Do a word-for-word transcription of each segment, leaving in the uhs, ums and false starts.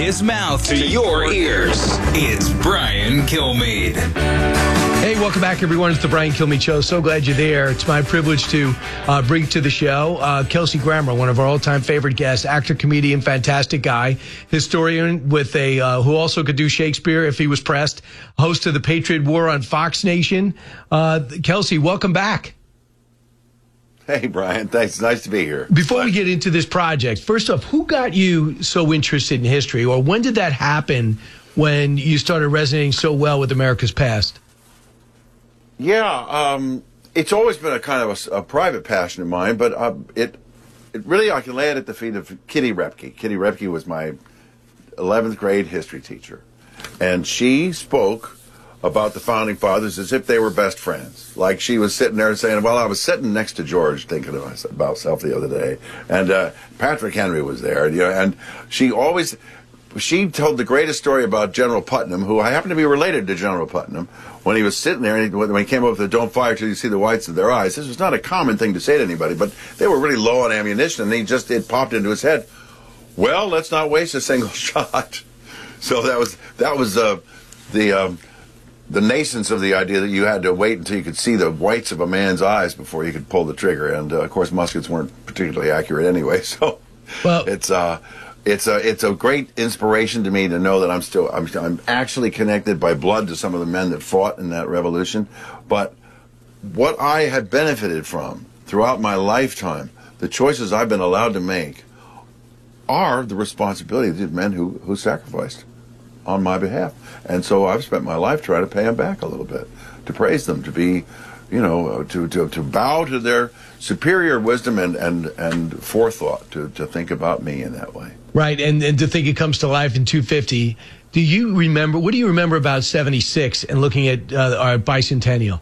his mouth to your ears. It's Brian Kilmeade. Hey, welcome back, everyone. It's the Brian Kilmeade Show. So glad you're there. It's my privilege to uh, bring to the show uh, Kelsey Grammer, one of our all-time favorite guests, actor, comedian, fantastic guy, historian with a uh, who also could do Shakespeare if he was pressed, host of the Patriot War on Fox Nation. Uh, Kelsey, welcome back. Hey, Brian. Thanks. It's nice to be here. Before we get into this project, first off, who got you so interested in history, or when did that happen when you started resonating so well with America's past? Yeah, um, it's always been a kind of a, a private passion of mine, but uh, it it really, I can lay it at the feet of Kitty Repke. Kitty Repke was my eleventh grade history teacher, and she spoke about the Founding Fathers as if they were best friends. Like she was sitting there saying, well, I was sitting next to George thinking of myself, about myself the other day, and uh, Patrick Henry was there, and, you know, and she always... She told the greatest story about General Putnam, who I happen to be related to General Putnam, when he was sitting there and he, when he came up with the "Don't fire till you see the whites of their eyes." This was not a common thing to say to anybody, but they were really low on ammunition, and he just it popped into his head. Well, let's not waste a single shot. So that was that was uh, the um, the nascence of the idea that you had to wait until you could see the whites of a man's eyes before you could pull the trigger. And uh, of course, muskets weren't particularly accurate anyway. So well, it's. Uh, It's a it's a great inspiration to me to know that I'm still I'm I'm actually connected by blood to some of the men that fought in that revolution. But what I have benefited from throughout my lifetime, the choices I've been allowed to make, are the responsibility of the men who who sacrificed on my behalf. And so I've spent my life trying to pay them back a little bit, to praise them, to be, you know, to to to bow to their superior wisdom and and and forethought, to to think about me in that way. Right, and, and to think it comes to life in two fifty. Do you remember, what do you remember about seventy-six and looking at uh, our bicentennial?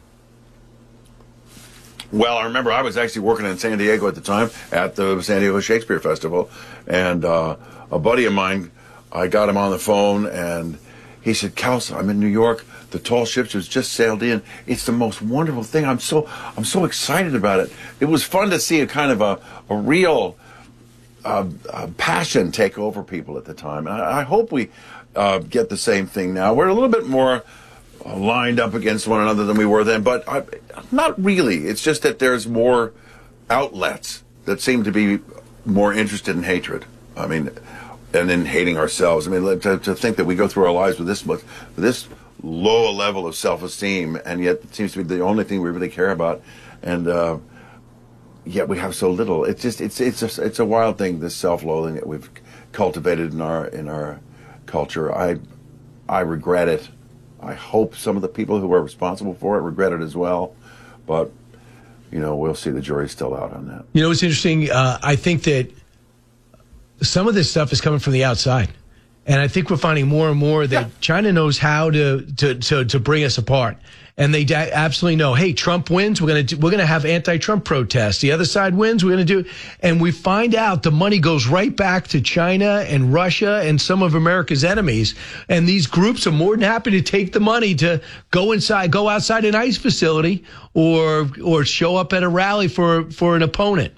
Well, I remember I was actually working in San Diego at the time at the San Diego Shakespeare Festival, and uh, a buddy of mine, I got him on the phone, and he said, "Kelsey, I'm in New York. The tall ships has just sailed in. It's the most wonderful thing. I'm so I'm so excited about it." It was fun to see a kind of a, a real uh, uh, passion take over people at the time. And I, I hope we uh, get the same thing now. We're a little bit more uh, lined up against one another than we were then, but I, not really. It's just that there's more outlets that seem to be more interested in hatred. I mean, and in hating ourselves. I mean, to, to think that we go through our lives with this with this low level of self-esteem, and yet it seems to be the only thing we really care about, and uh, yet we have so little. It's just it's it's a, it's a wild thing, this self-loathing that we've cultivated in our in our culture. I I regret it. I hope some of the people who are responsible for it regret it as well, but you know, we'll see. The jury's still out on that. You know, it's interesting. Uh, I think that some of this stuff is coming from the outside. And I think we're finding more and more that yeah. China knows how to, to, to, to bring us apart. And they da- absolutely know, hey, Trump wins, we're going to we're going to have anti-Trump protests. The other side wins, we're going to do. And we find out the money goes right back to China and Russia and some of America's enemies. And these groups are more than happy to take the money to go inside, go outside an ICE facility or or show up at a rally for for an opponent.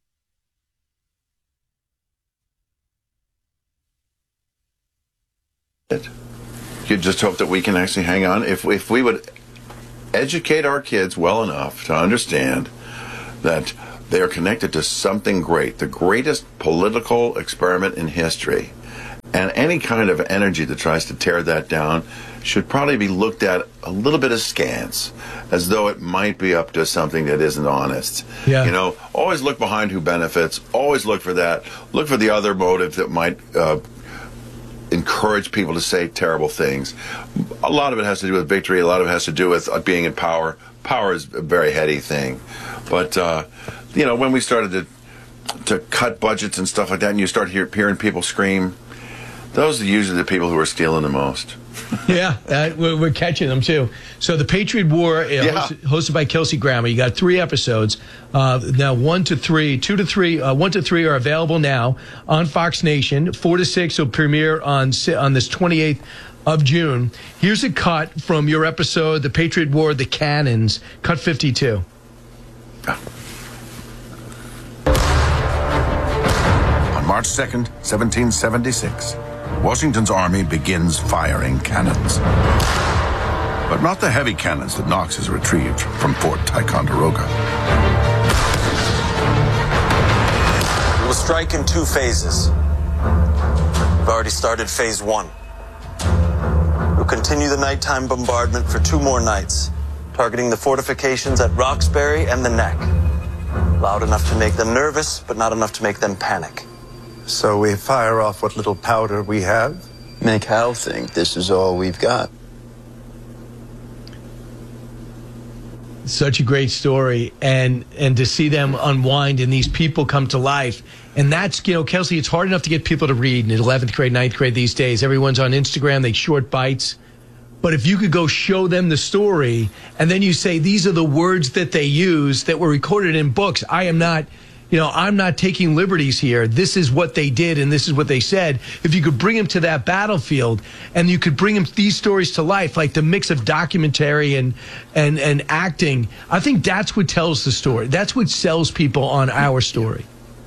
You just hope that we can actually hang on. If if we would educate our kids well enough to understand that they are connected to something great, the greatest political experiment in history, and any kind of energy that tries to tear that down should probably be looked at a little bit askance, as though it might be up to something that isn't honest. Yeah. You know, always look behind who benefits. Always look for that. Look for the other motive that might uh, encourage people to say terrible things. A lot of it has to do with victory. A lot of it has to do with uh, being in power. Power is a very heady thing. But, uh, you know, when we started to to cut budgets and stuff like that, and you start hear, hearing people scream, those are usually the people who are stealing the most. Yeah, uh, we're, we're catching them, too. So the Patriot War, uh, yeah. hosted, hosted by Kelsey Grammer. You got three episodes. Uh, now, one to three, two to three, uh, one to three are available now on Fox Nation. Four to six will premiere on on this twenty-eighth of June. Here's a cut from your episode, The Patriot War, The Cannons, cut fifty-two. On March second, seventeen seventy-six, Washington's army begins firing cannons. But not the heavy cannons that Knox has retrieved from Fort Ticonderoga. We'll strike in two phases. We've already started phase one. We'll continue the nighttime bombardment for two more nights, targeting the fortifications at Roxbury and the Neck. Loud enough to make them nervous, but not enough to make them panic. So we fire off what little powder we have? Make Hal think this is all we've got. Such a great story, and and to see them unwind and these people come to life. And that's, you know, Kelsey, it's hard enough to get people to read in eleventh grade, ninth grade these days. Everyone's on Instagram, they short bites. But if you could go show them the story, and then you say, these are the words that they use that were recorded in books. I am not, you know, I'm not taking liberties here. This is what they did, and this is what they said. If you could bring them to that battlefield, and you could bring them these stories to life, like the mix of documentary and and and acting, I think that's what tells the story. That's what sells people on our story.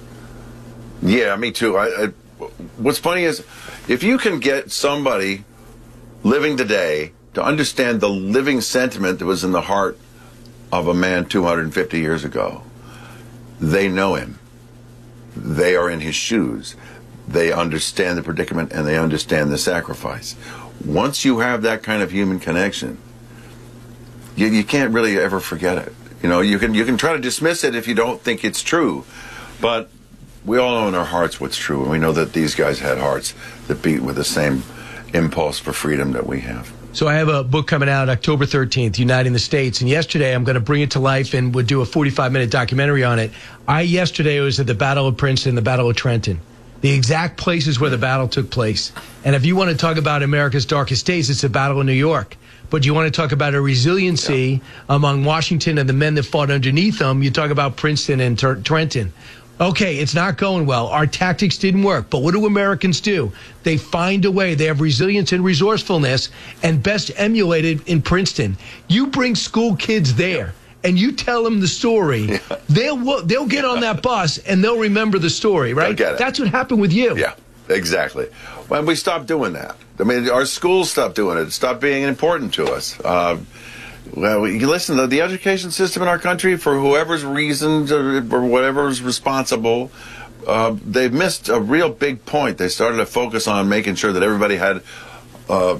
Yeah, me too. I, I, what's funny is, if you can get somebody living today to understand the living sentiment that was in the heart of a man two hundred fifty years ago, they know him. They are in his shoes. They understand the predicament and they understand the sacrifice. Once you have that kind of human connection, you, you can't really ever forget it. You know, you can you can try to dismiss it if you don't think it's true, but we all know in our hearts what's true, and we know that these guys had hearts that beat with the same impulse for freedom that we have. So I have a book coming out October thirteenth, Uniting the States. And yesterday I'm going to bring it to life and would do a forty-five minute documentary on it. I yesterday was at the Battle of Princeton, the Battle of Trenton, the exact places where the battle took place. And if you want to talk about America's darkest days, it's the Battle of New York. But you want to talk about a resiliency yeah. among Washington and the men that fought underneath them, you talk about Princeton and T- Trenton. Okay, it's not going well. Our tactics didn't work. But what do Americans do? They find a way. They have resilience and resourcefulness, and best emulated in Princeton. You bring school kids there, and you tell them the story. Yeah. They'll they'll get on that bus, and they'll remember the story, right? Get it. That's what happened with you. Yeah, exactly. When we stopped doing that. I mean, our schools stopped doing it. It stopped being important to us. Uh, Well, you listen, the, the education system in our country, for whoever's reasons or, or whatever's responsible, uh, they've missed a real big point. They started to focus on making sure that everybody had uh,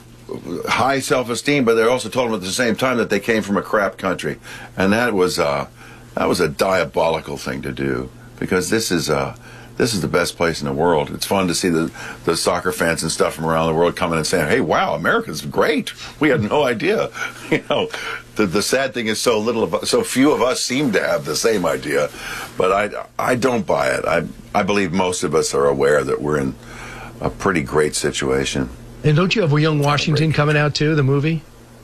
high self-esteem, but they also told them at the same time that they came from a crap country. And that was, uh, that was a diabolical thing to do, because this is uh, this is the best place in the world. It's fun to see the, the soccer fans and stuff from around the world coming and saying, hey, wow, America's great. We had no idea. You know, the, the sad thing is so little of us, so few of us seem to have the same idea. But I, I don't buy it. I, I believe most of us are aware that we're in a pretty great situation. And don't you have Young Washington coming out, too, the movie?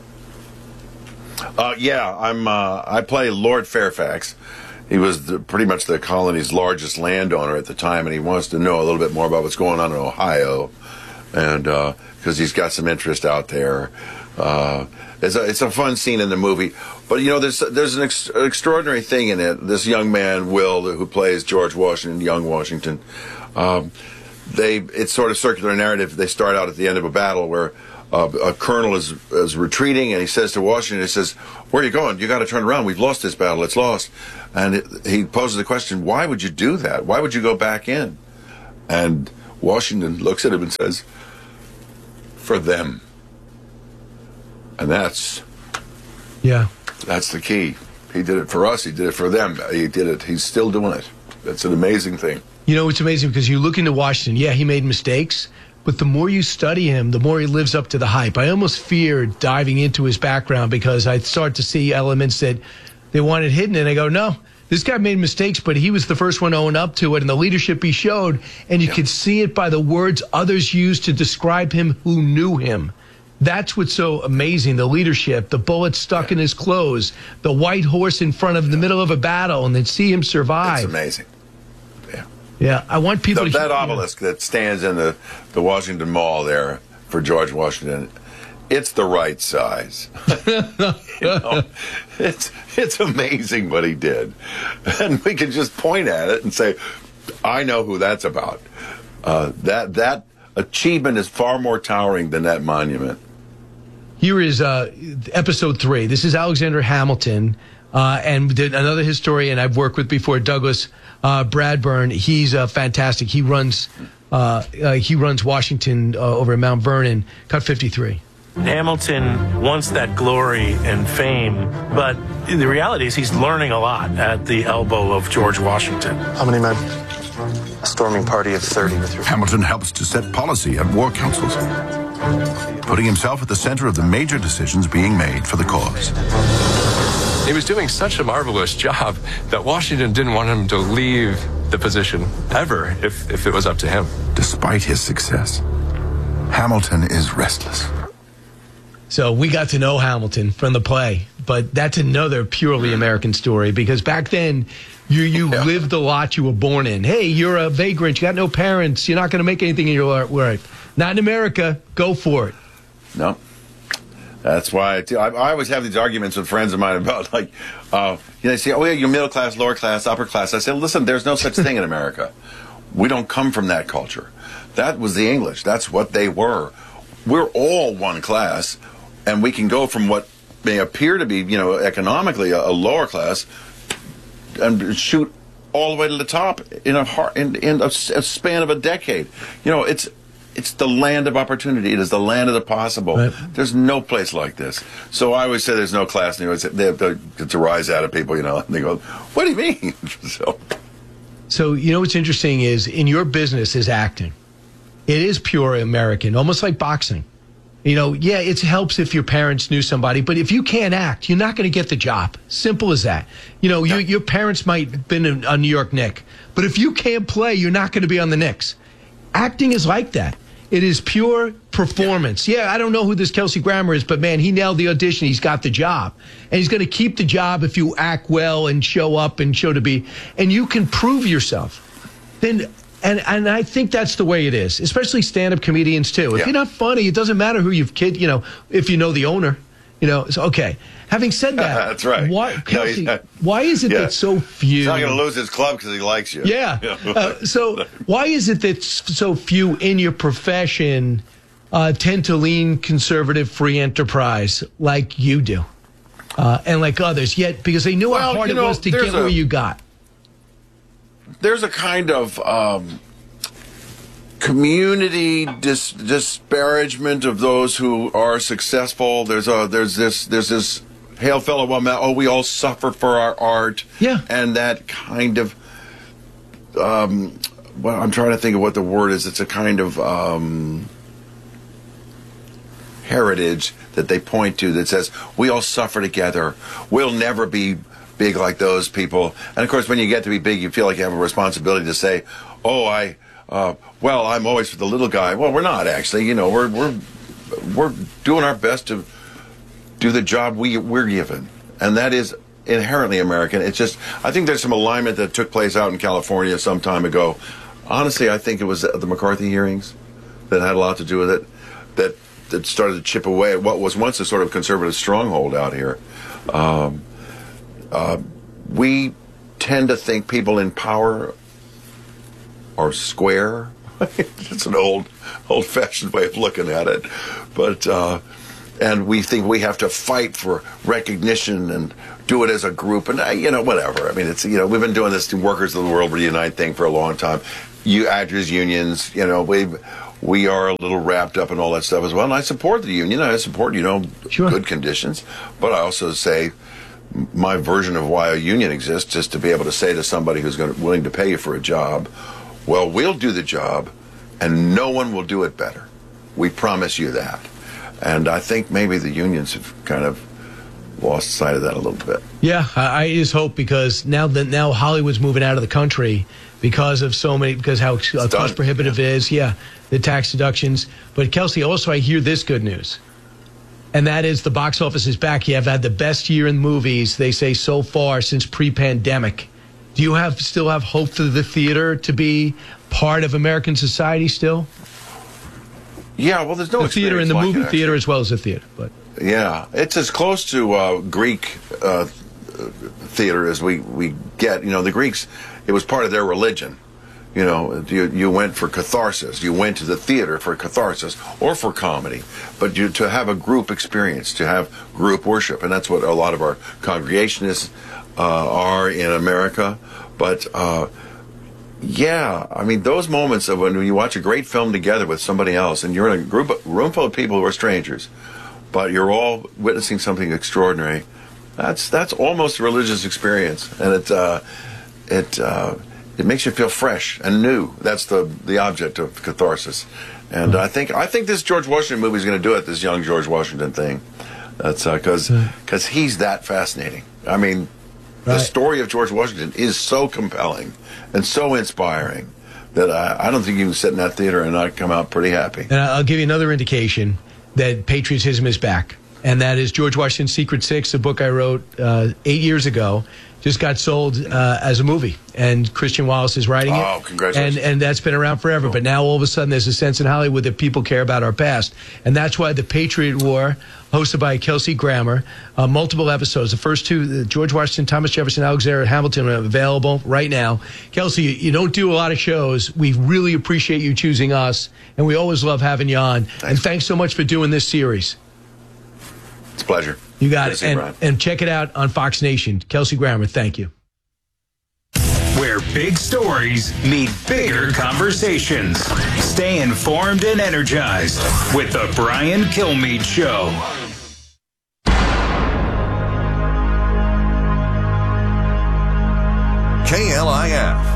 Uh, yeah, I'm. Uh, I play Lord Fairfax. He was the, pretty much the colony's largest landowner at the time, and he wants to know a little bit more about what's going on in Ohio, and because uh, he's got some interest out there. Uh, it's, a, it's a fun scene in the movie, but you know, there's there's an, ex- an extraordinary thing in it. This young man, Will, who plays George Washington, young Washington, um, they it's sort of circular narrative. They start out at the end of a battle where Uh, a colonel is, is retreating, and he says to Washington, he says, where are you going? You got to turn around. We've lost this battle. It's lost. And it, he poses the question, why would you do that? Why would you go back in? And Washington looks at him and says, for them. And that's, yeah, that's the key. He did it for us. He did it for them. He did it. He's still doing it. That's an amazing thing. You know, it's amazing because you look into Washington. Yeah, he made mistakes. But the more you study him, the more he lives up to the hype. I almost feared diving into his background because I start to see elements that they wanted hidden. And I go, no, this guy made mistakes, but he was the first one to own up to it. And the leadership he showed, and you yeah. could see it by the words others used to describe him who knew him. That's what's so amazing, the leadership, the bullet stuck yeah. in his clothes, the white horse in front of the middle of a battle, and then see him survive. It's amazing. Yeah, I want people the, to... That obelisk that stands in the, the Washington Mall there for George Washington, it's the right size. You know, it's, it's amazing what he did. And we can just point at it and say, I know who that's about. Uh, that that achievement is far more towering than that monument. Here is uh, episode three. This is Alexander Hamilton, uh, and another historian I've worked with before, Douglas uh, Bradburn. He's uh, fantastic. He runs uh, uh, he runs Washington uh, over at Mount Vernon. Cut fifty-three. Hamilton wants that glory and fame, but the reality is he's learning a lot at the elbow of George Washington. How many men? A storming party of thirty with your... Hamilton helps to set policy at war councils, putting himself at the center of the major decisions being made for the cause. He was doing such a marvelous job that Washington didn't want him to leave the position ever if, if it was up to him. Despite his success, Hamilton is restless. So we got to know Hamilton from the play, but that's another purely American story because back then you you yeah. lived the lot you were born in. Hey, you're a vagrant. You got no parents. You're not going to make anything in your life. Not in America. Go for it. No. That's why I, I, I always have these arguments with friends of mine about, like, uh, you know, they say, oh, yeah, you're middle class, lower class, upper class. I say, listen, there's no such thing in America. We don't come from that culture. That was the English. That's what they were. We're all one class. And we can go from what may appear to be, you know, economically a, a lower class, and shoot all the way to the top in a heart, in, in a, a span of a decade. You know, it's it's the land of opportunity. It is the land of the possible. Right. There's no place like this. So I always say there's no class. And they have to, to rise out of people, you know, and they go, "What do you mean?" so, so you know what's interesting is in your business is acting. It is pure American, almost like boxing. You know, yeah, it helps if your parents knew somebody, but if you can't act, you're not going to get the job. Simple as that. You know, you, your parents might have been a New York Knick, but if you can't play, you're not going to be on the Knicks. Acting is like that. It is pure performance. Yeah, I don't know who this Kelsey Grammer is, but man, he nailed the audition. He's got the job. And he's going to keep the job if you act well and show up and show to be, and you can prove yourself. Then... And and I think that's the way it is, especially stand-up comedians, too. If yeah. you're not funny, it doesn't matter who you've kid, you know, if you know the owner. You know, it's okay. Having said that, that's right. Why, Kelsey, no, why is it yeah. that so few... He's not going to lose his club because he likes you. Yeah. uh, so why is it that so few in your profession uh, tend to lean conservative free enterprise like you do uh, and like others, yet because they knew well, how hard it know, was to get a, where you got? There's a kind of um, community dis- disparagement of those who are successful. There's a there's this there's this hail fellow one man. Oh, we all suffer for our art. Yeah, and that kind of um, well, I'm trying to think of what the word is. It's a kind of um, heritage that they point to that says we all suffer together. We'll never be big like those people. And of course, when you get to be big, you feel like you have a responsibility to say, oh, I, uh, well, I'm always for the little guy. Well, we're not actually, you know, we're, we're, we're doing our best to do the job we, we're given. And that is inherently American. It's just, I think there's some alignment that took place out in California some time ago. Honestly, I think it was the McCarthy hearings that had a lot to do with it, that, that started to chip away at what was once a sort of conservative stronghold out here. Um, Uh, we tend to think people in power are square. It's an old, old-fashioned way of looking at it, but uh, and we think we have to fight for recognition and do it as a group, and uh, you know, whatever. I mean, it's you know, we've been doing this to Workers of the World Reunite thing for a long time. You actors unions, you know, we we are a little wrapped up in all that stuff as well. And I support the union. I support you know sure. good conditions, but I also say. My version of why a union exists is to be able to say to somebody who's going to, willing to pay you for a job, well, we'll do the job, and no one will do it better. We promise you that. And I think maybe the unions have kind of lost sight of that a little bit. Yeah, I, I just hope because now that now Hollywood's moving out of the country because of so many, because how uh, cost prohibitive yeah. it is. Yeah, the tax deductions. But Kelsey, also I hear this good news. And that is the box office is back. You have had the best year in movies, they say, so far since pre-pandemic. Do you have still have hope for the theater to be part of American society still? Yeah, well, there's no the theater in the like movie it, theater as well as the theater. But yeah, it's as close to uh, Greek uh, theater as we, we get. You know, the Greeks, it was part of their religion. You know, you, you went for catharsis. You went to the theater for catharsis or for comedy. But you, to have a group experience, to have group worship. And that's what a lot of our congregationists uh, are in America. But, uh, yeah, I mean, those moments of when you watch a great film together with somebody else and you're in a group, a room full of people who are strangers, but you're all witnessing something extraordinary, that's that's almost a religious experience. And it, uh, it, uh, It makes you feel fresh and new. That's the the object of catharsis, and I think I think this George Washington movie is going to do it. This young George Washington thing, that's because uh, because he's that fascinating. I mean, right. The story of George Washington is so compelling and so inspiring that I, I don't think you can sit in that theater and not come out pretty happy. And I'll give you another indication that patriotism is back, and that is George Washington's Secret Six, a book I wrote uh, eight years ago. Just got sold uh, as a movie, and Christian Wallace is writing it. Oh, congratulations. And, and that's been around forever. Cool. But now all of a sudden there's a sense in Hollywood that people care about our past. And that's why The Patriot War, hosted by Kelsey Grammer, uh, multiple episodes. The first two, uh, George Washington, Thomas Jefferson, Alexander Hamilton, are available right now. Kelsey, you, you don't do a lot of shows. We really appreciate you choosing us, and we always love having you on. Thanks. And thanks so much for doing this series. It's a pleasure. You got it. And, and check it out on Fox Nation. Kelsey Grammer, thank you. Where big stories meet bigger conversations. Stay informed and energized with The Brian Kilmeade Show. K L I F.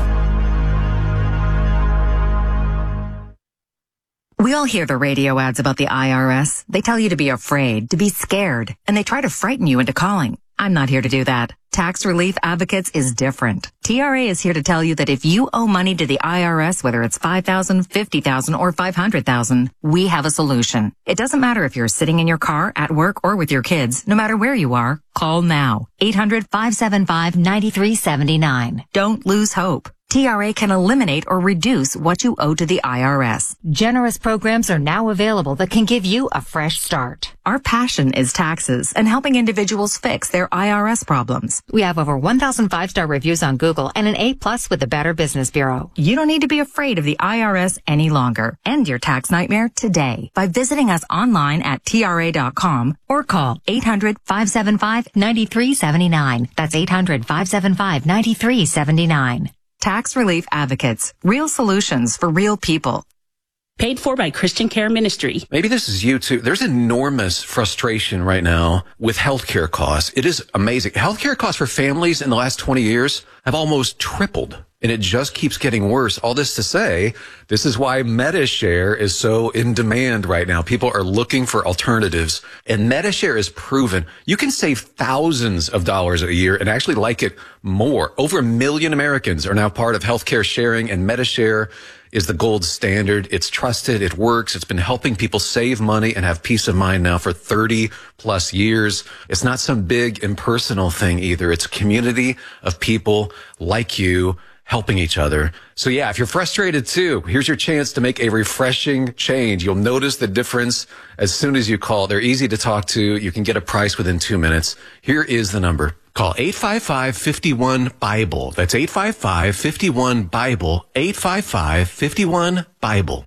We all hear the radio ads about the I R S. They tell you to be afraid, to be scared, and they try to frighten you into calling. I'm not here to do that. Tax Relief Advocates is different. T R A is here to tell you that if you owe money to the I R S, whether it's five thousand dollars, fifty thousand dollars, or five hundred thousand dollars, we have a solution. It doesn't matter if you're sitting in your car, at work, or with your kids. No matter where you are, call now. eight hundred, five seven five, nine three seven nine. Don't lose hope. T R A can eliminate or reduce what you owe to the I R S. Generous programs are now available that can give you a fresh start. Our passion is taxes and helping individuals fix their I R S problems. We have over one thousand five-star reviews on Google and an A plus with the Better Business Bureau. You don't need to be afraid of the I R S any longer. End your tax nightmare today by visiting us online at T R A dot com or call eight hundred, five seven five, nine three seven nine. That's eight hundred, five seven five, nine three seven nine. Tax Relief Advocates. Real solutions for real people. Paid for by Christian Care Ministry. Maybe this is you too. There's enormous frustration right now with healthcare costs. It is amazing. Healthcare costs for families in the last twenty years have almost tripled. And it just keeps getting worse. All this to say, this is why MediShare is so in demand right now. People are looking for alternatives. And MediShare is proven you can save thousands of dollars a year and actually like it more. Over a million Americans are now part of healthcare sharing, and MediShare is the gold standard. It's trusted. It works. It's been helping people save money and have peace of mind now for thirty plus years. It's not some big impersonal thing either. It's a community of people like you helping each other. So yeah, if you're frustrated too, here's your chance to make a refreshing change. You'll notice the difference as soon as you call. They're easy to talk to. You can get a price within two minutes. Here is the number. Call eight five five, five one, BIBLE. That's eight five five, five one, BIBLE. eight five five, five one, BIBLE.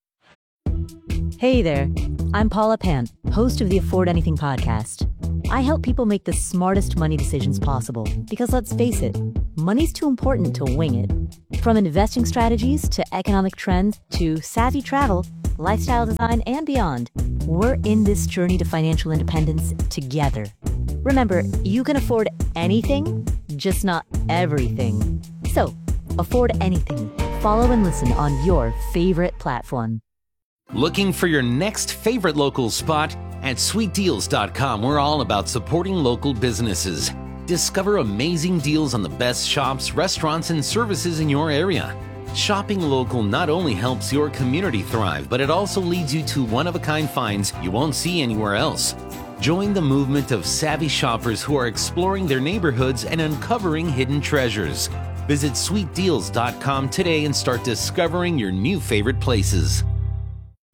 Hey there. I'm Paula Pant, host of the Afford Anything podcast. I help people make the smartest money decisions possible because, let's face it, money's too important to wing it. From investing strategies to economic trends to savvy travel, lifestyle design, and beyond, we're in this journey to financial independence together. Remember, you can afford anything, just not everything. So, afford anything. Follow and listen on your favorite platform. Looking for your next favorite local spot? At sweet deals dot com, we're all about supporting local businesses. Discover amazing deals on the best shops, restaurants, and services in your area. Shopping local not only helps your community thrive, but it also leads you to one-of-a-kind finds you won't see anywhere else. Join the movement of savvy shoppers who are exploring their neighborhoods and uncovering hidden treasures. Visit sweet deals dot com today and start discovering your new favorite places.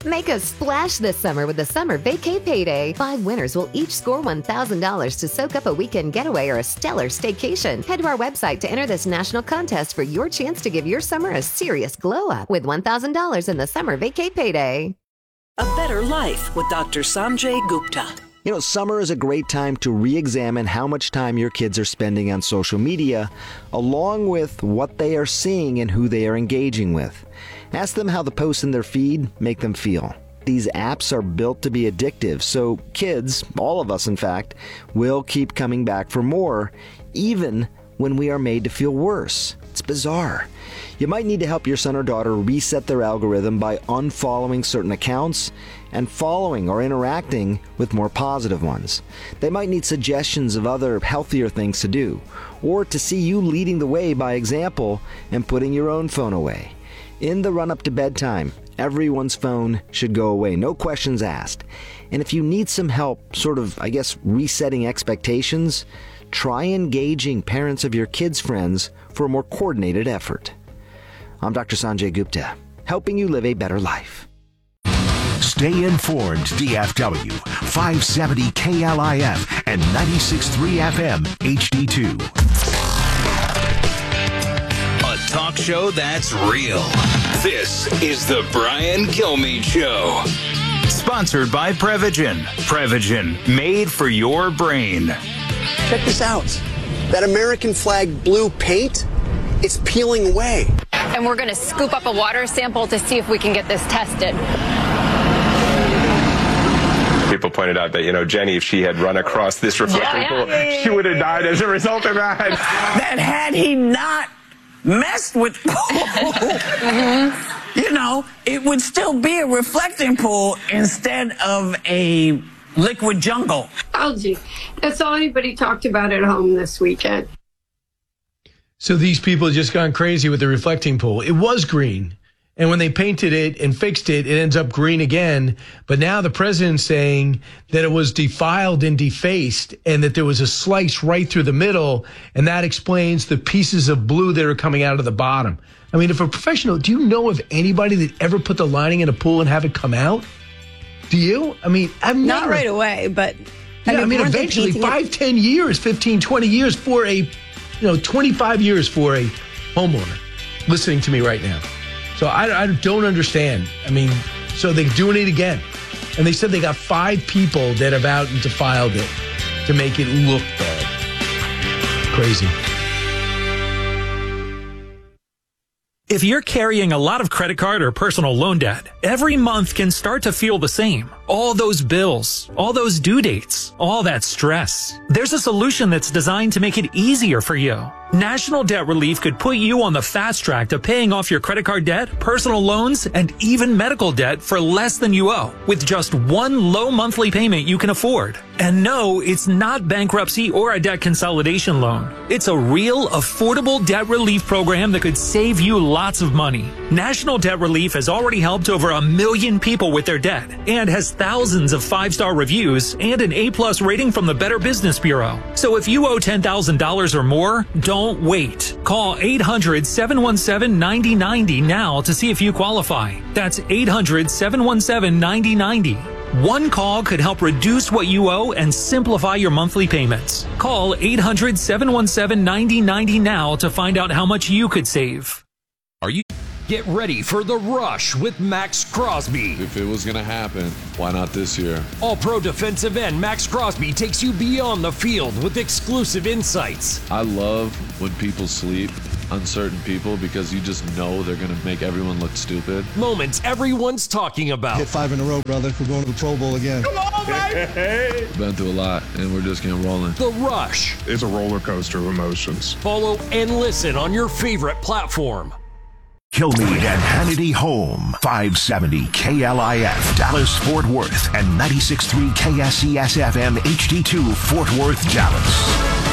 Make a splash this summer with the Summer Vacay Payday. Five winners will each score one thousand dollars to soak up a weekend getaway or a stellar staycation. Head to our website to enter this national contest for your chance to give your summer a serious glow up with one thousand dollars in the Summer Vacay Payday. A better life with Doctor Sanjay Gupta. You know, summer is a great time to re-examine how much time your kids are spending on social media, along with what they are seeing and who they are engaging with. Ask them how the posts in their feed make them feel. These apps are built to be addictive, so kids, all of us in fact, will keep coming back for more, even when we are made to feel worse. It's bizarre. You might need to help your son or daughter reset their algorithm by unfollowing certain accounts and following or interacting with more positive ones. They might need suggestions of other healthier things to do, or to see you leading the way by example and putting your own phone away. In the run-up to bedtime, everyone's phone should go away, no questions asked. And if you need some help, sort of, I guess, resetting expectations, try engaging parents of your kids' friends for a more coordinated effort. I'm Doctor Sanjay Gupta, helping you live a better life. Stay informed, D F W, five seventy K L I F and ninety-six point three F M H D two. A talk show that's real. This is the Brian Kilmeade Show. Sponsored by Prevagen. Prevagen, made for your brain. Check this out. That American flag blue paint, it's peeling away. And we're going to scoop up a water sample to see if we can get this tested. People pointed out that, you know, Jenny, if she had run across this reflecting yeah, pool, yeah, yeah, she would have died as a result of that. That had he not messed with pool, mm-hmm. you know, it would still be a reflecting pool instead of a liquid jungle. Algae. That's all anybody talked about at home this weekend. So these people just gone crazy with the reflecting pool. It was green. And when they painted it and fixed it, it ends up green again. But now the president's saying that it was defiled and defaced and that there was a slice right through the middle. And that explains the pieces of blue that are coming out of the bottom. I mean, if a professional, do you know of anybody that ever put the lining in a pool and have it come out? Do you? I mean, I've never. Not right away, but. I yeah, mean, I mean eventually five, it? ten years, fifteen, twenty years for a, you know, twenty-five years for a homeowner listening to me right now. So I, I don't understand. I mean, so they're doing it again. And they said they got five people that have out and defiled it to make it look bad. Crazy. If you're carrying a lot of credit card or personal loan debt, every month can start to feel the same. All those bills, all those due dates, all that stress. There's a solution that's designed to make it easier for you. National Debt Relief could put you on the fast track to paying off your credit card debt, personal loans, and even medical debt for less than you owe, with just one low monthly payment you can afford. And no, it's not bankruptcy or a debt consolidation loan. It's a real, affordable debt relief program that could save you lots of money. National Debt Relief has already helped over a million people with their debt and has thousands of five-star reviews and an A-plus rating from the Better Business Bureau. So if you owe ten thousand dollars or more, don't wait. Call eight hundred, seven one seven, nine zero nine zero now to see if you qualify. That's eight hundred, seven one seven, nine zero nine zero. One call could help reduce what you owe and simplify your monthly payments. Call eight hundred, seven one seven, nine zero nine zero now to find out how much you could save. Are you? Get ready for The Rush with Max Crosby. If it was going to happen, why not this year? All-Pro defensive end Max Crosby takes you beyond the field with exclusive insights. I love when people sleep on certain people because you just know they're going to make everyone look stupid. Moments everyone's talking about. Hit five in a row, brother. We're going to the Pro Bowl again. Come on, baby! Been through a lot, and we're just getting rolling. The Rush. It's a roller coaster of emotions. Follow and listen on your favorite platform. Kilmeade and Hannity Home, five seventy K L I F, Dallas, Fort Worth, and ninety-six point three K S E S F M H D two, Fort Worth, Dallas.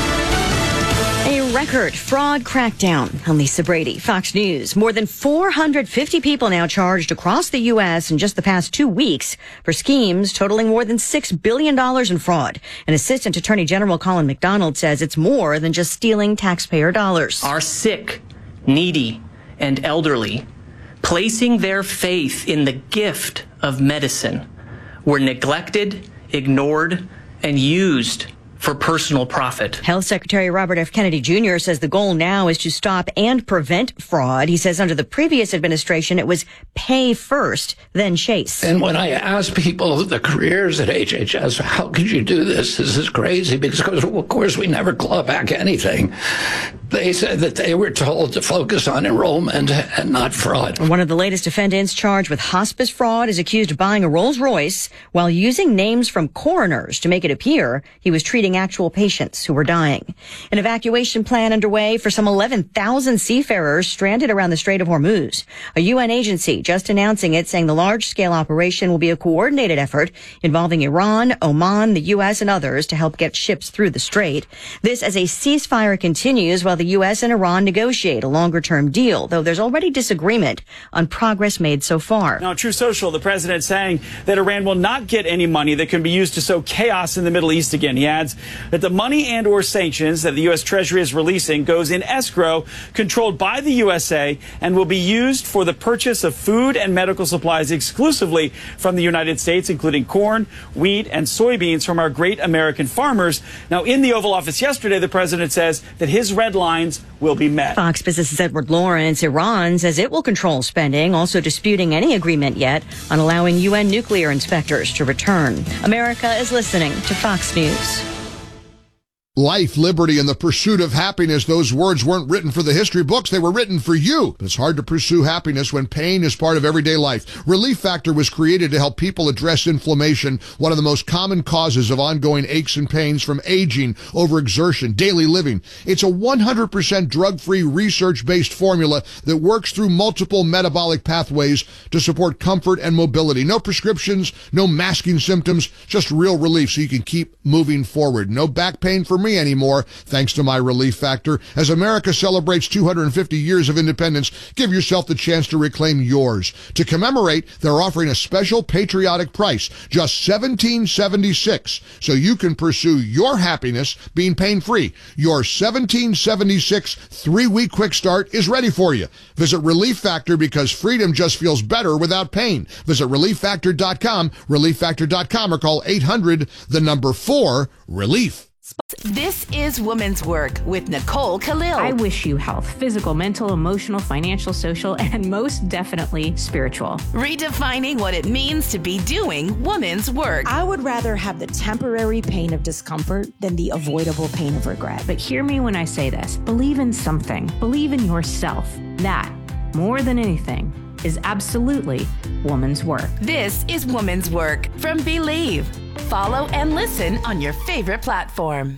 A record fraud crackdown. I'm Lisa Brady, Fox News. More than four hundred fifty people now charged across the U S in just the past two weeks for schemes totaling more than six billion dollars in fraud. An Assistant Attorney General Colin McDonald says it's more than just stealing taxpayer dollars. Our sick, needy, and elderly placing their faith in the gift of medicine, were neglected, ignored, and used for personal profit. Health Secretary Robert F. Kennedy Junior says the goal now is to stop and prevent fraud. He says under the previous administration, it was pay first, then chase. And when I ask people, the careers at H H S, how could you do this? This is crazy because, of course, we never claw back anything. They said that they were told to focus on enrollment and not fraud. One of the latest defendants charged with hospice fraud is accused of buying a Rolls Royce while using names from coroners to make it appear he was treating actual patients who were dying. An evacuation plan underway for some eleven thousand seafarers stranded around the Strait of Hormuz. A U N agency just announcing it, saying the large-scale operation will be a coordinated effort involving Iran, Oman, the U S, and others to help get ships through the strait. This as a ceasefire continues while the U S and Iran negotiate a longer-term deal, though there's already disagreement on progress made so far. Now, True Social, the president saying that Iran will not get any money that can be used to sow chaos in the Middle East again. He adds that the money and or sanctions that the U S Treasury is releasing goes in escrow controlled by the U S A and will be used for the purchase of food and medical supplies exclusively from the United States, including corn, wheat, and soybeans from our great American farmers. Now, in the Oval Office yesterday, the president says that his red lines will be met. Fox Business's Edward Lawrence. Iran says it will control spending, also disputing any agreement yet on allowing U N nuclear inspectors to return. America is listening to Fox News. Life, liberty, and the pursuit of happiness. Those words weren't written for the history books. They were written for you. But it's hard to pursue happiness when pain is part of everyday life. Relief Factor was created to help people address inflammation, one of the most common causes of ongoing aches and pains from aging, overexertion, daily living. It's a one hundred percent drug-free, research-based formula that works through multiple metabolic pathways to support comfort and mobility. No prescriptions, no masking symptoms, just real relief so you can keep moving forward. No back pain for me anymore, thanks to my Relief Factor. As America celebrates two hundred fifty years of independence, give yourself the chance to reclaim yours. To commemorate, they're offering a special patriotic price, just seventeen seventy-six, so you can pursue your happiness being pain-free. Your seventeen seventy-six three-week quick start is ready for you. Visit Relief Factor because freedom just feels better without pain. Visit relief factor dot com, relief factor dot com, or call eight hundred, the number four, relief. This is Women's Work with Nicole Khalil. I wish you health, physical, mental, emotional, financial, social, and most definitely spiritual. Redefining what it means to be doing women's work. I would rather have the temporary pain of discomfort than the avoidable pain of regret. But hear me when I say this. Believe in something. Believe in yourself. That, more than anything, is absolutely woman's work. This is Woman's Work from Believe. Follow and listen on your favorite platform.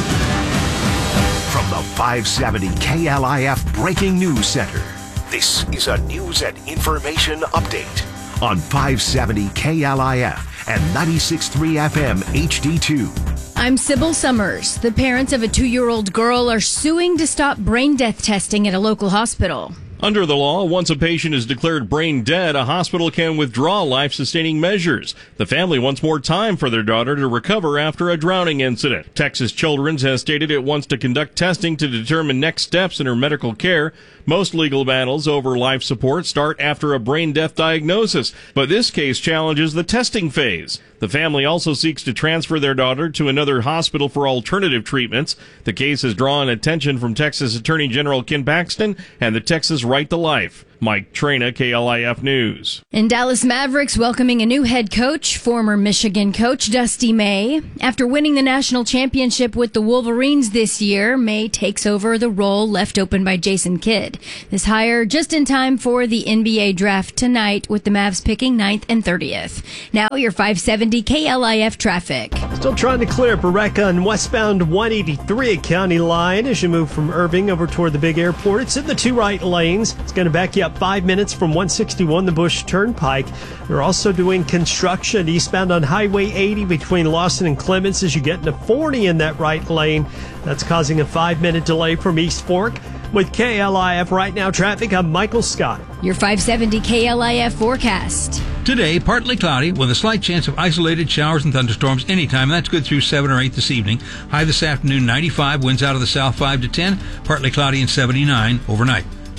From the five seventy K L I F Breaking News Center, this is a news and information update on five seventy K L I F and ninety-six point three F M H D two. I'm Sybil Summers. The parents of a two-year-old girl are suing to stop brain death testing at a local hospital. Under the law, once a patient is declared brain dead, a hospital can withdraw life-sustaining measures. The family wants more time for their daughter to recover after a drowning incident. Texas Children's has stated it wants to conduct testing to determine next steps in her medical care. Most legal battles over life support start after a brain death diagnosis, but this case challenges the testing phase. The family also seeks to transfer their daughter to another hospital for alternative treatments. The case has drawn attention from Texas Attorney General Ken Paxton and the Texas Right to Life. Mike Trina, K L I F News. In Dallas Mavericks welcoming a new head coach, former Michigan coach Dusty May. After winning the national championship with the Wolverines this year, May takes over the role left open by Jason Kidd. This hire just in time for the N B A draft tonight, with the Mavs picking ninth and thirtieth. Now your five seventy K L I F traffic. Still trying to clear up a wreck on westbound one eighty-three at County Line as you move from Irving over toward the big airport. It's in the two right lanes. It's going to back you up five minutes from one sixty-one, the Bush Turnpike. They're also doing construction eastbound on Highway eighty between Lawson and Clements as you get into forty in that right lane. That's causing a five-minute delay from East Fork. With K L I F Right Now traffic, I'm Michael Scott. Your five seventy K L I F forecast. Today, partly cloudy with a slight chance of isolated showers and thunderstorms anytime. That's good through seven or eight this evening. High this afternoon, ninety-five. Winds out of the south five to ten. Partly cloudy and seventy-nine overnight.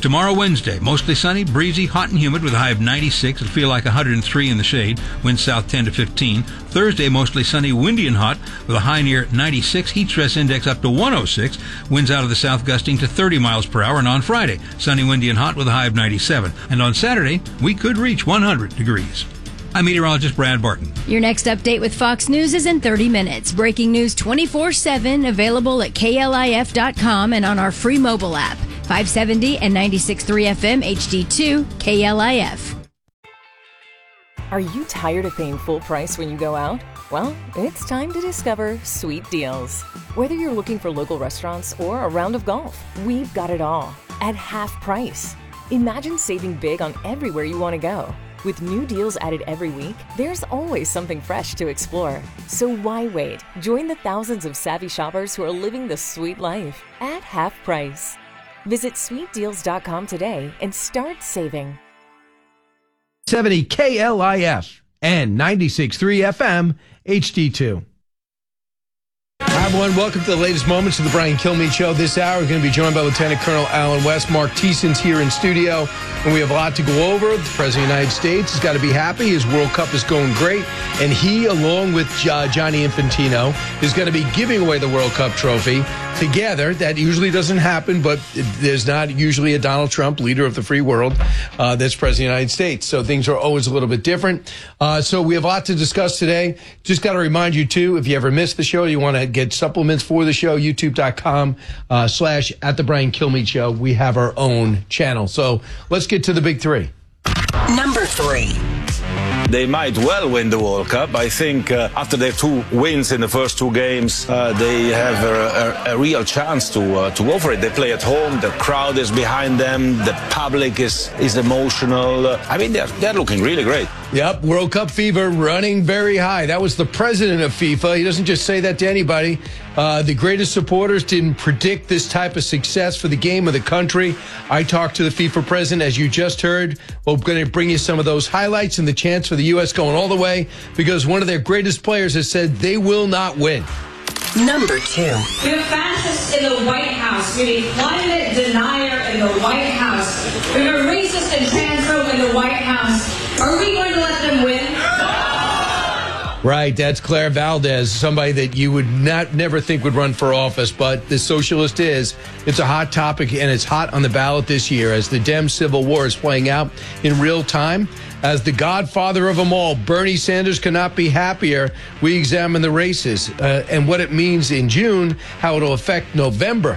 Tomorrow, Wednesday, mostly sunny, breezy, hot and humid with a high of ninety-six. It'll feel like one hundred three in the shade. Winds south ten to fifteen. Thursday, mostly sunny, windy and hot with a high near ninety-six. Heat stress index up to one oh six. Winds out of the south gusting to thirty miles per hour. And on Friday, sunny, windy and hot with a high of ninety-seven. And on Saturday, we could reach one hundred degrees. I'm meteorologist Brad Barton. Your next update with Fox News is in thirty minutes. Breaking news twenty-four seven, available at K L I F dot com and on our free mobile app. five seventy and ninety-six point three F M H D two, K L I F. Are you tired of paying full price when you go out? Well, it's time to discover Sweet Deals. Whether you're looking for local restaurants or a round of golf, we've got it all at half price. Imagine saving big on everywhere you want to go. With new deals added every week, there's always something fresh to explore. So why wait? Join the thousands of savvy shoppers who are living the sweet life at half price. Visit sweet deals dot com today and start saving. seventy K L I F and ninety-six point three F M H D two. Hi, everyone. Welcome to the latest moments of the Brian Kilmeade Show. This hour, we're going to be joined by Lieutenant Colonel Alan West. Mark Thiessen's here in studio, and we have a lot to go over. The President of the United States has got to be happy. His World Cup is going great, and he, along with uh, Gianni Infantino, is going to be giving away the World Cup trophy together. That usually doesn't happen, but there's not usually a Donald Trump, leader of the free world, uh, that's President of the United States. So things are always a little bit different. Uh, so we have a lot to discuss today. Just got to remind you, too, if you ever missed the show, you want to get supplements for the show, youtube.com uh, slash at the Brian Kilmeade Show. We have our own channel. So let's get to the big three. Number three. They might well win the World Cup. I think uh, after their two wins in the first two games, uh, they have a, a, a real chance to uh, to go for it. They play at home. The crowd is behind them. The public is is emotional. Uh, I mean, they're they're looking really great. Yep, World Cup fever running very high. That was the president of FIFA. He doesn't just say that to anybody. Uh, the greatest supporters didn't predict this type of success for the game of the country. I talked to the FIFA president, as you just heard. We're going to bring you some of those highlights and the chance for the U S going all the way because one of their greatest players has said they will not win. Number two. We have fascists in the White House. We have a climate denier in the White House. We have a racist and transphobe in the White House. Are we going to let them win? Right, that's Claire Valdez, somebody that you would not never think would run for office, but the socialist is. It's a hot topic, and it's hot on the ballot this year as the Dem civil war is playing out in real time. As the godfather of them all, Bernie Sanders cannot be happier. We examine the races uh, and what it means in June, how it'll affect November.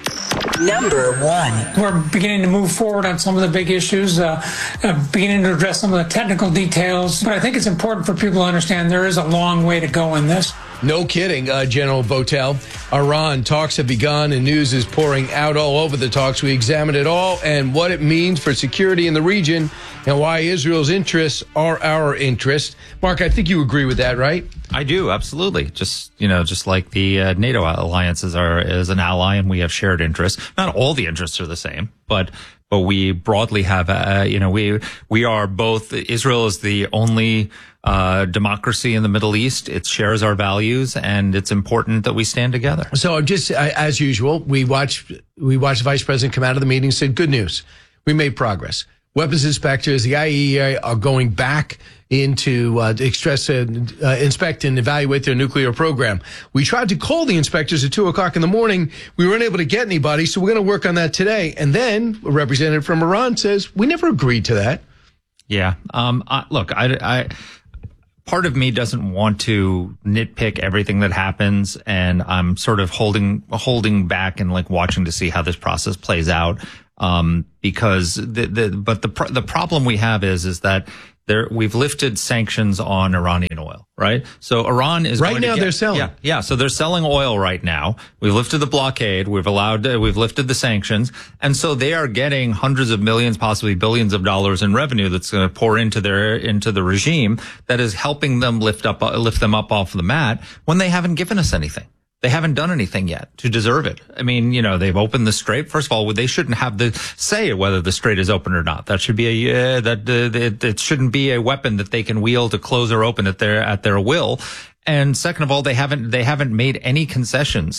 Number one. We're beginning to move forward on some of the big issues, uh, uh, beginning to address some of the technical details. But I think it's important for people to understand there is a long way to go in this. No kidding, uh, General Votel. Iran talks have begun and news is pouring out all over the talks. We examined it all and what it means for security in the region and why Israel's interests are our interests. Mark, I think you agree with that, right? I do, absolutely. Just, you know, just like the uh, NATO alliances are is an ally and we have shared interests. Not all the interests are the same, but but we broadly have, uh, you know, we we are both. Israel is the only uh, democracy in the Middle East. It shares our values, and it's important that we stand together. So just uh, as usual, we watched we watched the vice president come out of the meeting and said, "Good news, we made progress." Weapons inspectors, the I A E A, are going back into uh, to express, uh, uh, inspect and evaluate their nuclear program. We tried to call the inspectors at two o'clock in the morning. We weren't able to get anybody, so we're going to work on that today. And then a representative from Iran says, we never agreed to that. Yeah. Um, I, look, I, I, part of me doesn't want to nitpick everything that happens, and I'm sort of holding holding back and like watching to see how this process plays out. Um, because the, the, but the, pr- the problem we have is, is that there, we've lifted sanctions on Iranian oil, right? So Iran is right going now to get, they're selling. Yeah, yeah. So they're selling oil right now. We've lifted the blockade. We've allowed, uh, we've lifted the sanctions. And so they are getting hundreds of millions, possibly billions of dollars in revenue that's going to pour into their, into the regime that is helping them lift up, uh, lift them up off the mat when they haven't given us anything. They haven't done anything yet to deserve it. I mean, you know, they've opened the strait. First of all, they shouldn't have the say whether the strait is open or not. That should be a, uh, that, uh, it, it shouldn't be a weapon that they can wield to close or open at their, at their will. And second of all, they haven't, they haven't made any concessions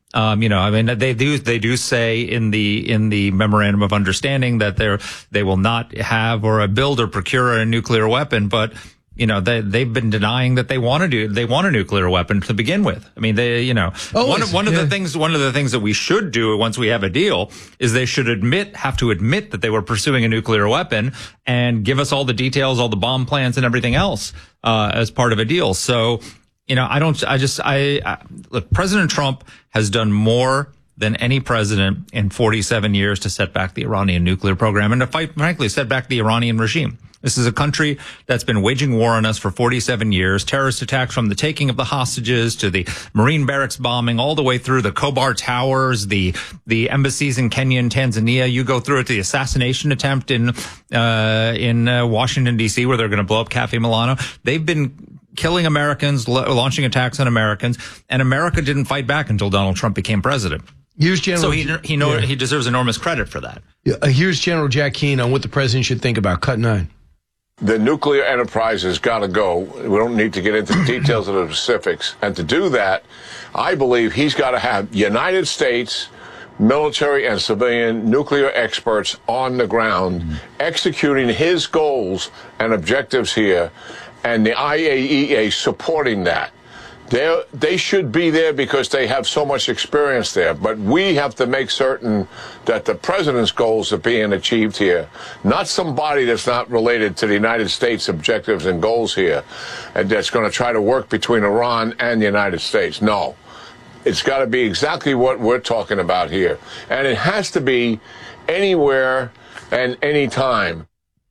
Um, you know, I mean, they do, they do say in the, in the memorandum of understanding that they're, they will not have or build or procure a nuclear weapon, but, you know, they, they've been denying that they want to do, they want a nuclear weapon to begin with. I mean, they, you know, Always, one of, one of yeah. the things, one of the things that we should do once we have a deal is they should admit, have to admit that they were pursuing a nuclear weapon and give us all the details, all the bomb plans and everything else, uh, as part of a deal. So, you know, I don't, I just, I, I, look, President Trump has done more than any president in forty-seven years to set back the Iranian nuclear program and to fight, frankly, set back the Iranian regime. This is a country that's been waging war on us for forty-seven years, terrorist attacks from the taking of the hostages to the Marine barracks bombing, all the way through the Khobar Towers, the, the embassies in Kenya and Tanzania. You go through it, the assassination attempt in, uh, in uh, Washington, D C, where they're going to blow up Cafe Milano. They've been killing Americans, launching attacks on Americans, and America didn't fight back until Donald Trump became president. Here's General. So he he know yeah. he deserves enormous credit for that. Uh, here's General Jack Keane on what the president should think about Cut Nine. The nuclear enterprise has got to go. We don't need to get into the details of the specifics. And to do that, I believe he's got to have United States military and civilian nuclear experts on the ground mm-hmm. executing his goals and objectives here, and the I A E A supporting that. They're, they should be there because they have so much experience there. But we have to make certain that the president's goals are being achieved here. Not somebody that's not related to the United States objectives and goals here, and that's going to try to work between Iran and the United States. No. It's got to be exactly what we're talking about here. And it has to be anywhere and anytime.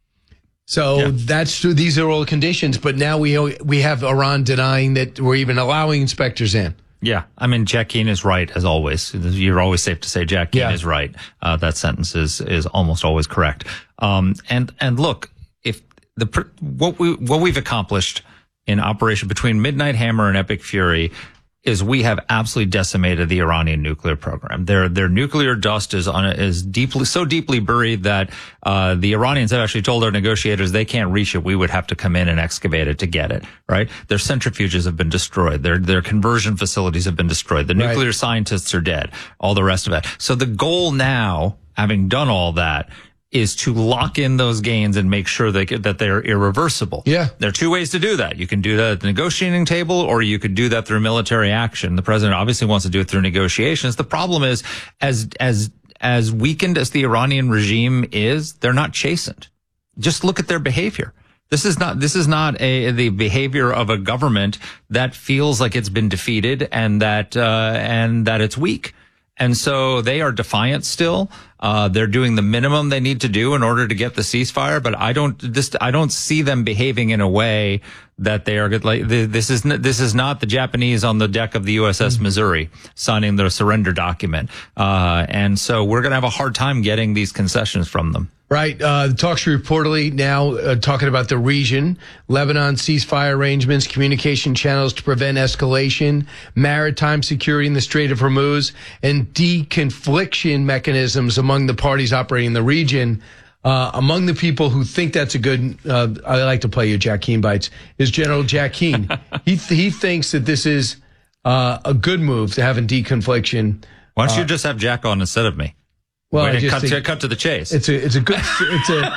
So yeah. that's these are all the conditions, but now we we have Iran denying that we're even allowing inspectors in. Yeah, I mean, Jack Keane is right, as always. You're always safe to say Jack Keane yeah. is right. Uh, that sentence is is almost always correct. Um, and and look, if the what we what we've accomplished in Operation between Midnight Hammer and Epic Fury is we have absolutely decimated the Iranian nuclear program. Their their nuclear dust is on is deeply so deeply buried that uh the Iranians have actually told our negotiators they can't reach it. We would have to come in and excavate it to get it. Right? Their centrifuges have been destroyed. Their their conversion facilities have been destroyed. The right. nuclear scientists are dead. All the rest of it. So the goal now, having done all that, is to lock in those gains and make sure they, that they're irreversible. Yeah. There are two ways to do that. You can do that at the negotiating table, or you could do that through military action. The president obviously wants to do it through negotiations. The problem is, as, as, as weakened as the Iranian regime is, they're not chastened. Just look at their behavior. This is not, this is not a, the behavior of a government that feels like it's been defeated and that, uh, and that it's weak. And so they are defiant still. Uh, they're doing the minimum they need to do in order to get the ceasefire. But I don't, this, I don't see them behaving in a way that they are like, this is, this is not the Japanese on the deck of the U S S Missouri signing their surrender document. Uh, and so we're going to have a hard time getting these concessions from them. Right. Uh, the talks reportedly now uh, talking about the region, Lebanon ceasefire arrangements, communication channels to prevent escalation, maritime security in the Strait of Hormuz, and deconfliction mechanisms among the parties operating in the region. Uh, among the people who think that's a good, uh, I like to play your Jack Keane bites, is General Jack Keane. he th- he thinks that this is uh, a good move to have a deconfliction. Why don't you uh, just have Jack on instead of me? Well, Way I to just cut, think to, cut to the chase. It's a, it's a good, it's a,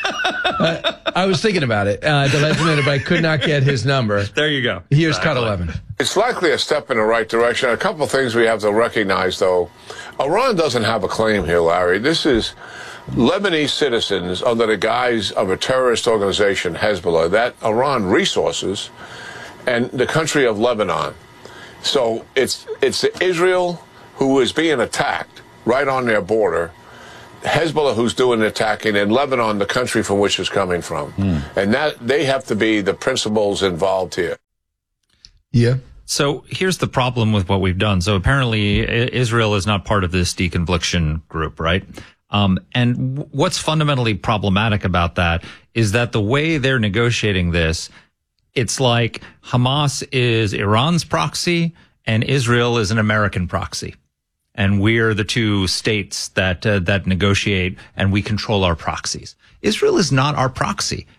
uh, I was thinking about it, uh, the last minute, but I could not get his number. There you go. Here's exactly. cut eleven. It's likely a step in the right direction. A couple of things we have to recognize, though. Iran doesn't have a claim here, Larry. This is Lebanese citizens under the guise of a terrorist organization, Hezbollah, that Iran resources, and the country of Lebanon. So it's it's Israel who is being attacked right on their border, Hezbollah who's doing the attacking, and Lebanon, the country from which it's coming from. Mm. And that they have to be the principals involved here. Yeah. So here's the problem with what we've done. So apparently Israel is not part of this deconfliction group, right? Um, and what's fundamentally problematic about that is that the way they're negotiating this, it's like Hamas is Iran's proxy and Israel is an American proxy. And we're the two states that uh, that negotiate, and we control our proxies. Israel is not our proxy.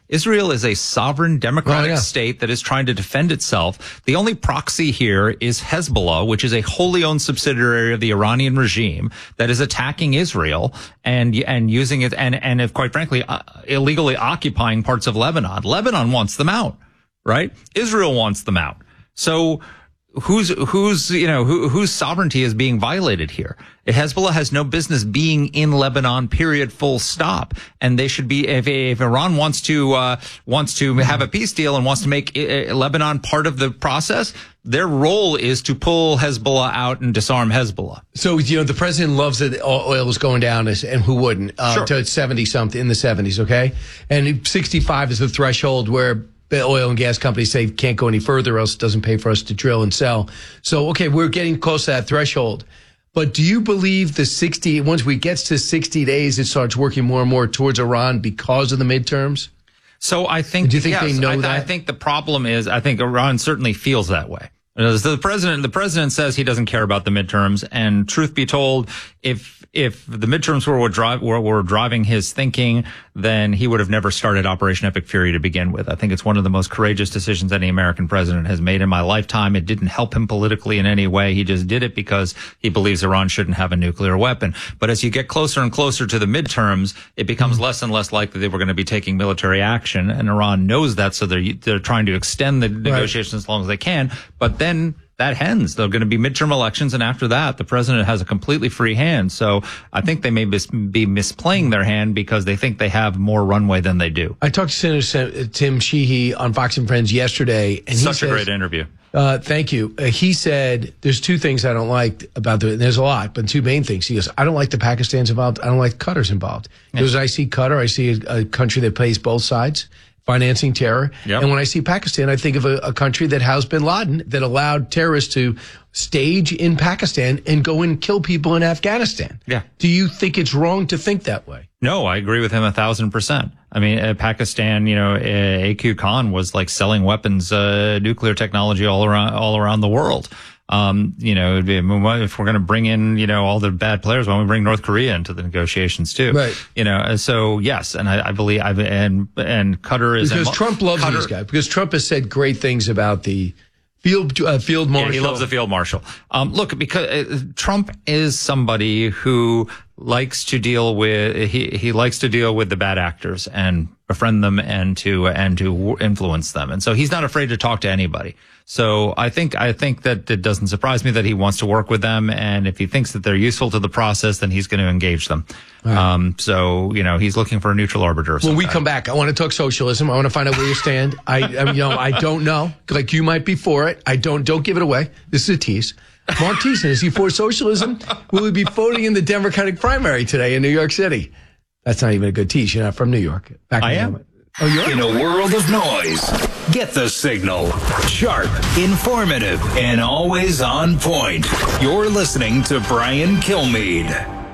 Israel is a sovereign democratic oh, yeah. state that is trying to defend itself. The only proxy here is Hezbollah, which is a wholly owned subsidiary of the Iranian regime that is attacking Israel and and using it and and if, quite frankly uh, illegally occupying parts of Lebanon. Lebanon wants them out, right? Israel wants them out. So who's who's you know who, whose sovereignty is being violated here? Hezbollah has no business being in Lebanon, period, full stop. And they should be, if, if Iran wants to, uh, wants to have a peace deal and wants to make uh, Lebanon part of the process, their role is to pull Hezbollah out and disarm Hezbollah. So, you know, the president loves that oil is going down, and who wouldn't, uh, sure. to seventy something in the seventies. Okay. And sixty-five is the threshold where the oil and gas companies say can't go any further, else it doesn't pay for us to drill and sell. So, okay, we're getting close to that threshold. But do you believe the sixty, once we gets to sixty days, it starts working more and more towards Iran because of the midterms? So I think, do you think yes, they know I, that? I think the problem is, I think Iran certainly feels that way. So the president, the president says he doesn't care about the midterms. And truth be told, if, if the midterms were what drive, were, were driving his thinking, then he would have never started Operation Epic Fury to begin with. I think it's one of the most courageous decisions any American president has made in my lifetime. It didn't help him politically in any way. He just did it because he believes Iran shouldn't have a nuclear weapon. But as you get closer and closer to the midterms, it becomes mm-hmm. less and less likely that we're going to be taking military action. And Iran knows that, so they're, they're trying to extend the negotiations right. as long as they can. But then that ends. There are going to be midterm elections, and after that, the president has a completely free hand. So I think they may mis- be misplaying their hand because they think they have more runway than they do. I talked to Senator Tim Sheehy on Fox and Friends yesterday, and he such says, a great interview. Uh, thank you. Uh, he said there's two things I don't like about the. There's a lot, but two main things. He goes, I don't like the Pakistan's involved. I don't like Qatar's involved. He goes, I see Qatar. I see a, a country that plays both sides, financing terror. Yep. And when I see Pakistan, I think of a, a country that housed bin Laden, that allowed terrorists to stage in Pakistan and go and kill people in Afghanistan. Yeah. Do you think it's wrong to think that way? No, I agree with him a thousand percent. I mean, uh, Pakistan, you know, uh, A Q Khan was like selling weapons, uh, nuclear technology all around, all around the world. Um, you know, if we're going to bring in, you know, all the bad players, why don't we bring North Korea into the negotiations too? Right. You know, so yes, and I, I believe, I've, and, and Qatar is... Because and, Trump loves Qatar, these guys, because Trump has said great things about the field, uh, field marshal. Yeah, he loves the field marshal. Um, look, because uh, Trump is somebody who likes to deal with, he, he likes to deal with the bad actors and befriend them and to, and to influence them. And so he's not afraid to talk to anybody. So I think, I think that it doesn't surprise me that he wants to work with them. And if he thinks that they're useful to the process, then he's going to engage them. Right. Um, so, you know, he's looking for a neutral arbiter. When we come back, I want to talk socialism. I want to find out where you stand. I, I you know, I don't know. Like, you might be for it. I don't, don't give it away. This is a tease. Mark Thiessen, is he for socialism? Will he be voting in the Democratic primary today in New York City? That's not even a good tease. You're not from New York. Back I am. Oh, you're in a world of noise. Get the signal. Sharp, informative, and always on point. You're listening to Brian Kilmeade.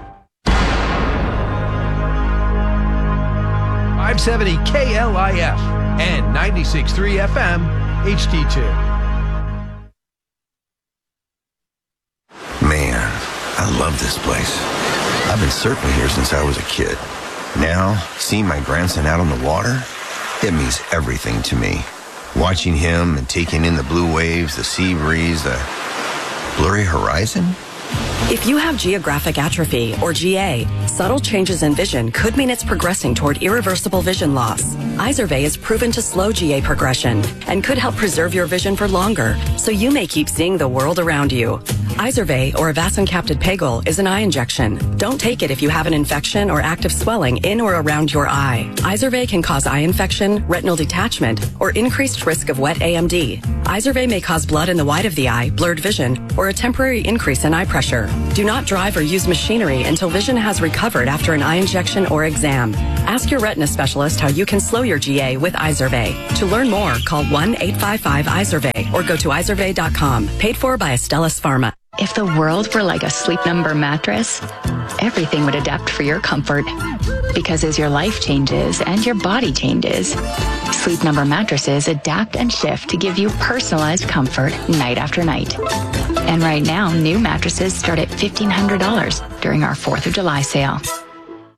five seventy K L I F and ninety-six point three F M H D two. Man, I love this place. I've been surfing here since I was a kid. Now, seeing my grandson out on the water, it means everything to me. Watching him and taking in the blue waves, the sea breeze, the blurry horizon. If you have geographic atrophy, or G A, subtle changes in vision could mean it's progressing toward irreversible vision loss. Izervay is proven to slow G A progression and could help preserve your vision for longer, so you may keep seeing the world around you. Izervay, or avacincaptad pegol, is an eye injection. Don't take it if you have an infection or active swelling in or around your eye. Izervay can cause eye infection, retinal detachment, or increased risk of wet A M D. Izervay may cause blood in the white of the eye, blurred vision, or a temporary increase in eye pressure. Do not drive or use machinery until vision has recovered after an eye injection or exam. Ask your retina specialist how you can slow your G A with Izervay. To learn more, call one eight five five Izervay or go to izervay dot com. Paid for by Astellas Pharma. If the world were like a Sleep Number mattress, everything would adapt for your comfort. Because as your life changes and your body changes, Sleep Number mattresses adapt and shift to give you personalized comfort night after night. And right now, new mattresses start at fifteen hundred dollars during our fourth of July sale. To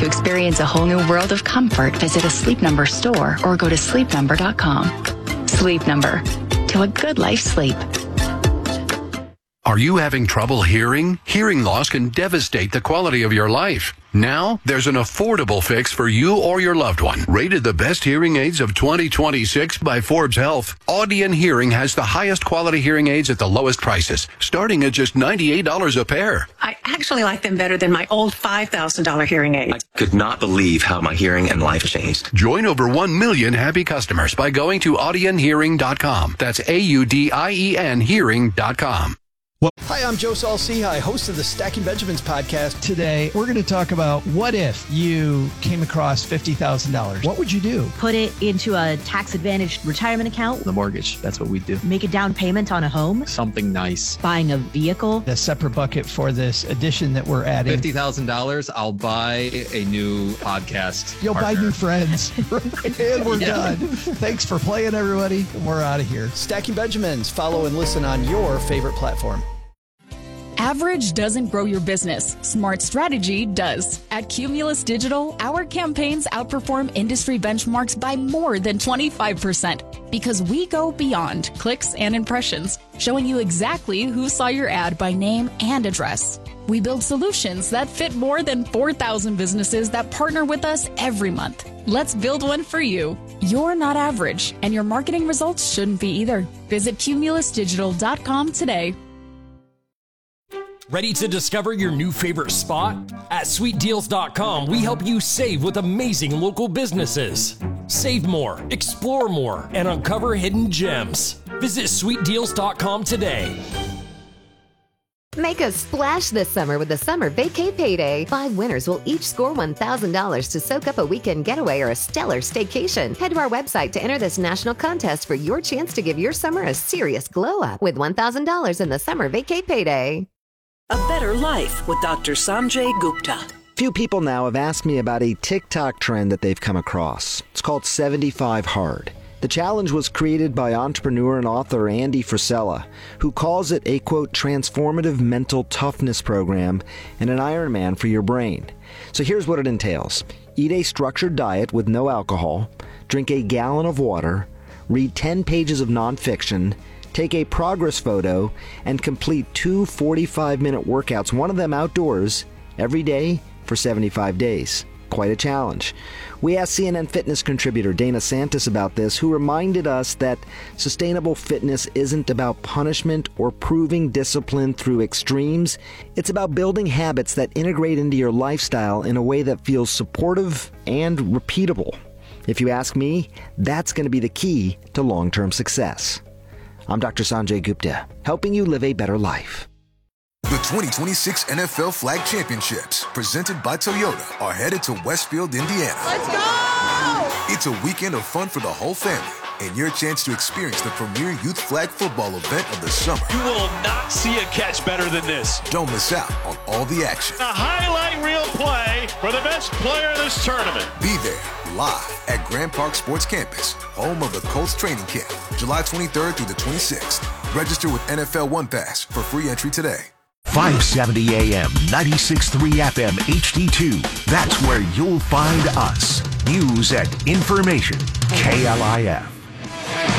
To experience a whole new world of comfort, visit a Sleep Number store or go to sleep number dot com. Sleep Number. To a good life sleep. Are you having trouble hearing? Hearing loss can devastate the quality of your life. Now, there's an affordable fix for you or your loved one. Rated the best hearing aids of twenty twenty-six by Forbes Health, Audion Hearing has the highest quality hearing aids at the lowest prices, starting at just ninety-eight dollars a pair. I actually like them better than my old five thousand dollars hearing aids. I could not believe how my hearing and life changed. Join over one million happy customers by going to audion hearing dot com. That's A U D I E N hearing dot com. Hi, I'm Joe Saul-Sehy, host of the Stacking Benjamins podcast. Today, we're going to talk about what if you came across fifty thousand dollars. What would you do? Put it into a tax-advantaged retirement account. The mortgage, that's what we do. Make a down payment on a home. Something nice. Buying a vehicle. A separate bucket for this addition that we're adding. fifty thousand dollars, I'll buy a new podcast You'll partner. buy new friends. And we're Yeah. done. Thanks for playing, everybody. We're out of here. Stacking Benjamins. Follow and listen on your favorite platform. Average doesn't grow your business. Smart strategy does. At Cumulus Digital, our campaigns outperform industry benchmarks by more than twenty-five percent because we go beyond clicks and impressions, showing you exactly who saw your ad by name and address. We build solutions that fit more than four thousand businesses that partner with us every month. Let's build one for you. You're not average, and your marketing results shouldn't be either. Visit cumulus digital dot com today. Ready to discover your new favorite spot? At sweet deals dot com, we help you save with amazing local businesses. Save more, explore more, and uncover hidden gems. Visit sweet deals dot com today. Make a splash this summer with the Summer Vacay Payday. Five winners will each score one thousand dollars to soak up a weekend getaway or a stellar staycation. Head to our website to enter this national contest for your chance to give your summer a serious glow up with one thousand dollars in the Summer Vacay Payday. A Better Life with Doctor Sanjay Gupta. Few people now have asked me about a TikTok trend that they've come across. It's called seventy-five hard. The challenge was created by entrepreneur and author Andy Frisella, who calls it a, quote, transformative mental toughness program and an Ironman for your brain. So here's what it entails. Eat a structured diet with no alcohol, drink a gallon of water, read ten pages of nonfiction, take a progress photo, and complete two forty-five minute workouts, one of them outdoors, every day for seventy-five days. Quite a challenge. We asked C N N Fitness contributor Dana Santis about this, who reminded us that sustainable fitness isn't about punishment or proving discipline through extremes. It's about building habits that integrate into your lifestyle in a way that feels supportive and repeatable. If you ask me, that's going to be the key to long-term success. I'm Doctor Sanjay Gupta, helping you live a better life. The twenty twenty-six N F L Flag Championships, presented by Toyota, are headed to Westfield, Indiana. Let's go! It's a weekend of fun for the whole family and your chance to experience the premier youth flag football event of the summer. You will not see a catch better than this. Don't miss out on all the action. A highlight reel play for the best player in this tournament. Be there live at Grand Park Sports Campus, home of the Colts training camp, July twenty-third through the twenty-sixth. Register with N F L One Pass for free entry today. five seventy A M, ninety-six point three F M H D two. That's where you'll find us. News and information. K L I F.